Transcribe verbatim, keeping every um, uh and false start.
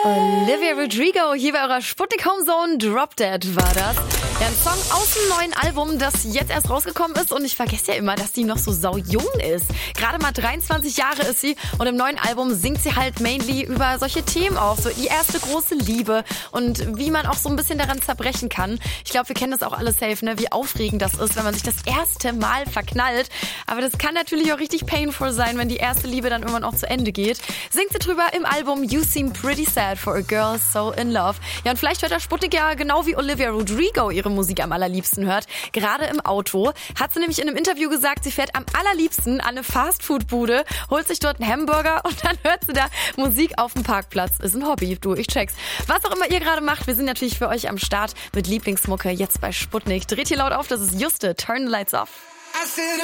Olivia Rodrigo, hier bei eurer Sputnik Home Zone, Drop Dead war das. Ja, ein Song aus dem neuen Album, das jetzt erst rausgekommen ist, und ich vergesse ja immer, dass die noch so saujung ist. Gerade mal dreiundzwanzig Jahre ist sie, und im neuen Album singt sie halt mainly über solche Themen auch, so die erste große Liebe und wie man auch so ein bisschen daran zerbrechen kann. Ich glaube, wir kennen das auch alle safe, ne? Wie aufregend das ist, wenn man sich das erste Mal verknallt. Aber das kann natürlich auch richtig painful sein, wenn die erste Liebe dann irgendwann auch zu Ende geht. Singt sie drüber im Album You Seem Pretty Sad for a Girl So in Love. Ja, und vielleicht hört der Sputnik ja genau wie Olivia Rodrigo ihre Musik am allerliebsten hört. Gerade im Auto. Hat sie nämlich in einem Interview gesagt, sie fährt am allerliebsten an eine Fastfood-Bude, holt sich dort einen Hamburger und dann hört sie da Musik auf dem Parkplatz. Ist ein Hobby, du, ich check's. Was auch immer ihr gerade macht, wir sind natürlich für euch am Start mit Lieblingsmucke jetzt bei Sputnik. Dreht hier laut auf, das ist Juste, Turn the Lights Off.